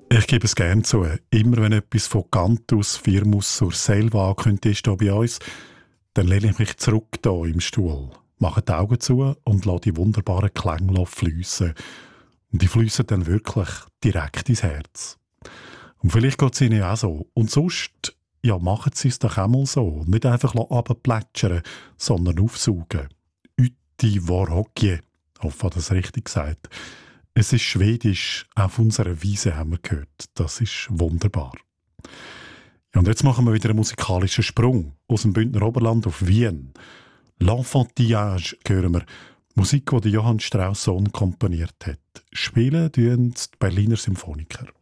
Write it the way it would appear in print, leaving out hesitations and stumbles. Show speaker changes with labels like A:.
A: Ich gebe es gerne zu. Immer wenn etwas von Cantus Firmus sur Selva angekündigt ist hier bei uns, dann lehne ich mich zurück hier im Stuhl, mache die Augen zu und lasse die wunderbaren Klänge fliessen. Und die fliessen dann wirklich direkt ins Herz. Und vielleicht geht es Ihnen auch so. Und sonst, ja, machen Sie es doch auch mal so. Nicht einfach runterplätschern, sondern aufsaugen. Uti Vorhokje. Ich hoffe, ich habe das richtig gesagt. Es ist Schwedisch, auf unserer Wiese haben wir gehört. Das ist wunderbar. Ja, und jetzt machen wir wieder einen musikalischen Sprung aus dem Bündner Oberland auf Wien. L'Enfantillage hören wir. Musik, die Johann Strauss Sohn komponiert hat. Spielen tun die Berliner Symphoniker.